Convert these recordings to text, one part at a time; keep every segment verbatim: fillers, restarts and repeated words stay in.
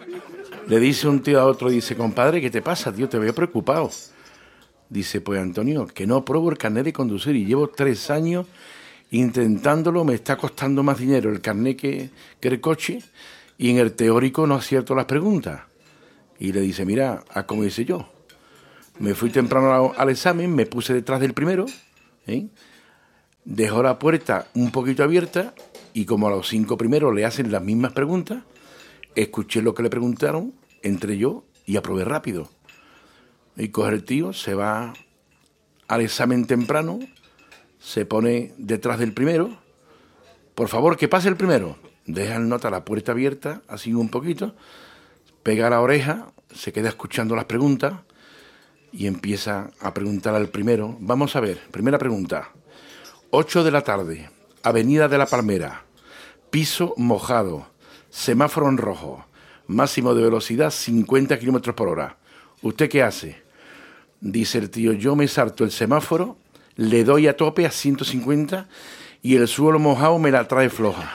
Le dice un tío a otro, dice, compadre, ¿qué te pasa, tío? Te veo preocupado. Dice, pues Antonio, que no apruebo el carnet de conducir y llevo tres años intentándolo, me está costando más dinero el carnet que, que el coche y en el teórico no acierto las preguntas. Y le dice, mira, a como hice yo. Me fui temprano al examen, me puse detrás del primero, ¿eh? Dejó la puerta un poquito abierta y como a los cinco primeros le hacen las mismas preguntas, escuché lo que le preguntaron, entré yo y aprobé rápido. Y coge el tío, se va al examen temprano, se pone detrás del primero. Por favor, que pase el primero. Deja el nota la puerta abierta, así un poquito, pega la oreja, se queda escuchando las preguntas y empieza a preguntar al primero. Vamos a ver, primera pregunta. ocho de la tarde, Avenida de la Palmera, piso mojado, semáforo en rojo, máximo de velocidad cincuenta kilómetros por hora. ¿Usted qué hace? Dice el tío, yo me salto el semáforo, le doy a tope a ciento cincuenta y el suelo mojado me la trae floja.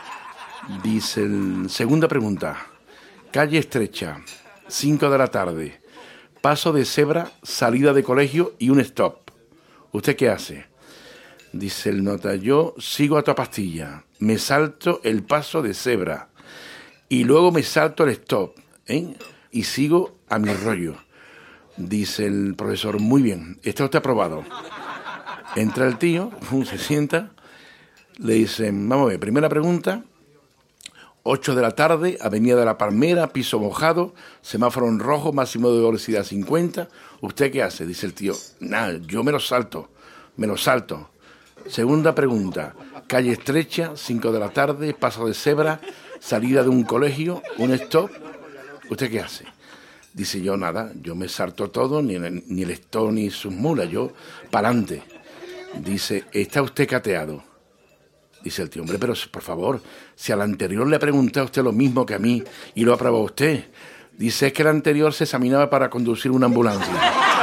Dice el... Segunda pregunta. Calle estrecha, cinco de la tarde, paso de cebra, salida de colegio y un stop. ¿Usted qué hace? Dice el nota, yo sigo a toda pastilla, me salto el paso de cebra y luego me salto el stop, ¿eh? Y sigo a mi rollo. Dice el profesor, muy bien, está usted aprobado. Entra el tío, se sienta, le dicen, vamos a ver, primera pregunta, ocho de la tarde, Avenida de la Palmera, piso mojado, semáforo en rojo, máximo de velocidad cincuenta. ¿Usted qué hace? Dice el tío, nada, yo me lo salto, me lo salto. Segunda pregunta, calle estrecha, cinco de la tarde, paso de cebra, salida de un colegio, un stop. ¿Usted qué hace? Dice yo, nada, yo me salto todo, ni el, ni el stop ni sus mulas, yo pa'lante. Dice, ¿está usted cateado? Dice el tío, hombre, pero por favor, si al anterior le pregunté a usted lo mismo que a mí y lo aprobó usted. Dice, es que el anterior se examinaba para conducir una ambulancia.